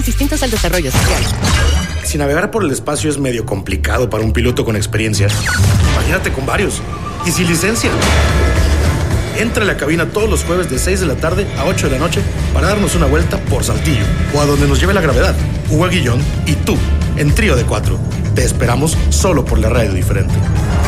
distintos al desarrollo social. Si navegar por el espacio es medio complicado para un piloto con experiencia, imagínate con varios. Y sin licencia. Entra a la cabina todos los jueves de 6 de la tarde a 8 de la noche para darnos una vuelta por Saltillo o a donde nos lleve la gravedad. Hugo Aguillón y tú, en Trío de 4. Te esperamos solo por la radio diferente.